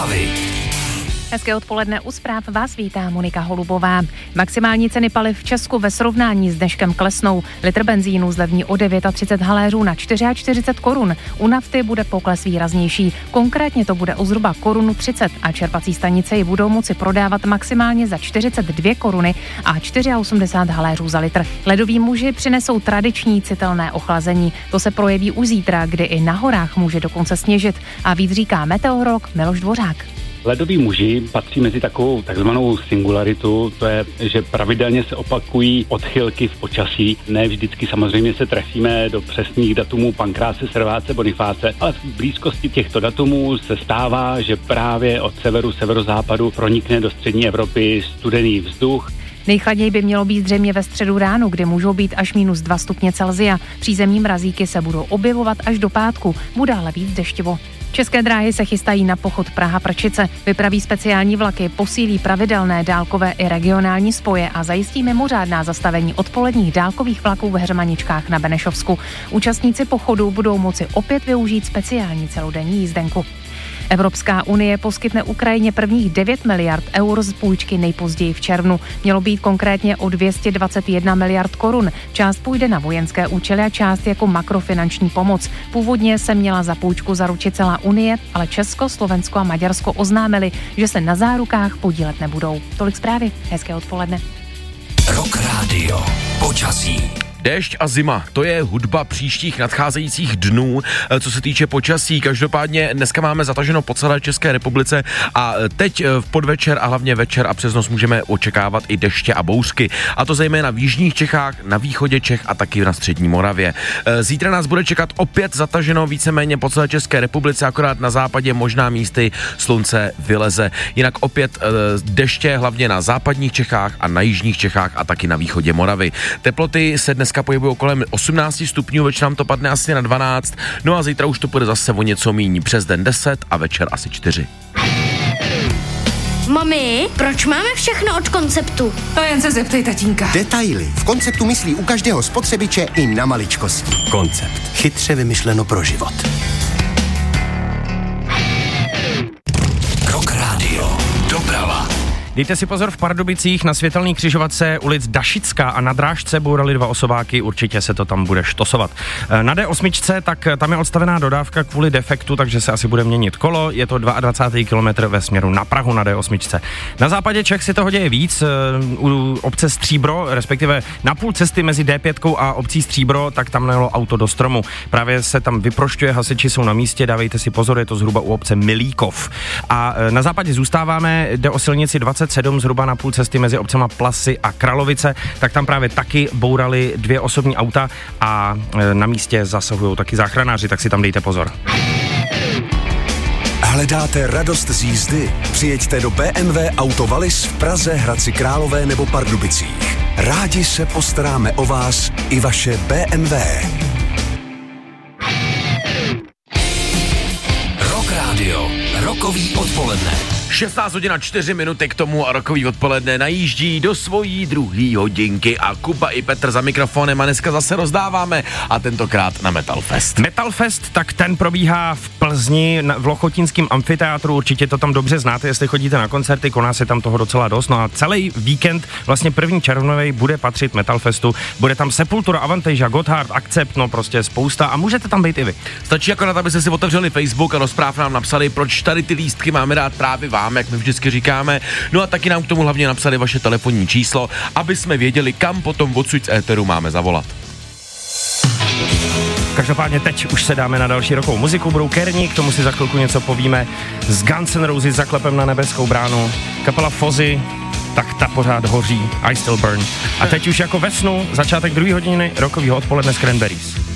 zprávy. Hezké odpoledne, u zpráv vás vítá Monika Holubová. Maximální ceny paliv v Česku ve srovnání s dneškem klesnou. Litr benzínu zlevní o 39 haléřů na 44 korun. U nafty bude pokles výraznější. Konkrétně to bude o zhruba 1,30 a čerpací stanice ji budou moci prodávat maximálně za 42 koruny a 84 haléřů za litr. Ledoví muži přinesou tradiční citelné ochlazení. To se projeví už zítra, kdy i na horách může dokonce sněžit. A víc říká meteorolog Miloš Dvořák. Ledoví muži patří mezi takovou takzvanou singularitu, to je, že pravidelně se opakují odchylky v počasí. Ne vždycky samozřejmě se trefíme do přesných datumů Pankráce, Serváce, Bonifáce, ale v blízkosti těchto datumů se stává, že právě od severu, severozápadu pronikne do střední Evropy studený vzduch. Nejchladněji by mělo být zřejmě ve středu ráno, kdy můžou být až -2 stupně Celsia. Přízemní mrazíky se budou objevovat až do pátku, bude ale víc deštivo. České dráhy se chystají na pochod Praha-Prčice. Vypraví speciální vlaky, posílí pravidelné dálkové i regionální spoje a zajistí mimořádná zastavení odpoledních dálkových vlaků v Heřmaničkách na Benešovsku. Účastníci pochodu budou moci opět využít speciální celodenní jízdenku. Evropská unie poskytne Ukrajině prvních 9 miliard eur z půjčky nejpozději v červnu. Mělo být konkrétně o 221 miliard korun. Část půjde na vojenské účely a část jako makrofinanční pomoc. Původně se měla za půjčku zaručit celá unie, ale Česko, Slovensko a Maďarsko oznámili, že se na zárukách podílet nebudou. Tolik zprávy. Hezké odpoledne. Rock Radio. Počasí. Déšť a zima, to je hudba příštích nadcházejících dnů, co se týče počasí. Každopádně dneska máme zataženo po celé České republice a teď v podvečer a hlavně večer a přes noc můžeme očekávat i deště a bouřky. A to zejména v jižních Čechách, na východě Čech a taky na střední Moravě. Zítra nás bude čekat opět zataženo víceméně po celé České republice, akorát na západě možná místy slunce vyleze. Jinak opět deště hlavně na západních Čechách a na jižních Čechách a taky na východě Moravy. Teploty se dneska pohybují kolem 18 stupňů, večer nám to padne asi na 12, no a zítra už to bude zase o něco míň, přes den 10 a večer asi 4. Mami, proč máme všechno od Konceptu? To jen se zeptej tatínka. Detaily. V Konceptu myslí u každého spotřebiče i na maličkosti. Koncept. Chytře vymyšleno pro život. Rock Radio. Doprava. Dejte si pozor, v Pardubicích na světelný křižovatce ulic Dašická a na Drážce bourali 2 osobáky, určitě se to tam bude štosovat. Na D8, tak tam je odstavená dodávka kvůli defektu, takže se asi bude měnit kolo, je to 22. kilometr ve směru na Prahu na D8. Na západě Čech si toho děje víc, u obce Stříbro, respektive na půl cesty mezi D5 a obcí Stříbro, tak tam najelo auto do stromu. Právě se tam vyprošťuje, hasiči jsou na místě, dávejte si pozor, je to zhruba u obce Milíkov. A na západě zůstáváme, jde o silnici 27 zhruba na půl cesty mezi obcema Plasy a Kralovice, tak tam právě taky bourali 2 osobní auta a na místě zasahují taky záchranáři, tak si tam dejte pozor. Hledáte radost z jízdy? Přijeďte do BMW Auto Wallis v Praze, Hradci Králové nebo Pardubicích. Rádi se postaráme o vás i vaše BMW. Rock Radio. Rokový odpoledne. 16 hodin a 4 minuty k tomu a rokový odpoledne najíždí do svojí druhé hodinky a Kuba i Petr za mikrofonem a dneska zase rozdáváme a tentokrát na Metal Fest. Metal Fest, tak ten probíhá v Plzni v Lochotínském amfiteátru, určitě to tam dobře znáte, jestli chodíte na koncerty, koná se tam toho docela dost, no a celý víkend, vlastně 1. červnový bude patřit Metal Festu, bude tam Sepultura, Avantasia, Gotthard, Accept, no prostě spousta a můžete tam být i vy. Stačí akorát, abyste si otevřeli Facebook a do zpráv nám napsali, proč tady ty lístky máme dát právě vám, jak my vždycky říkáme. No a taky nám k tomu hlavně napsali vaše telefonní číslo, aby jsme věděli, kam potom odsud z éteru máme zavolat. Každopádně teď už se dáme na další rokovou muziku, budou Kerni, k tomu si za chvilku něco povíme. Z Guns N' Roses zaklepem na nebeskou bránu, kapela Fozzy, tak ta pořád hoří, I Still Burn. A teď už jako ve snu, začátek 2. hodiny rokovýho odpoledne z Cranberries.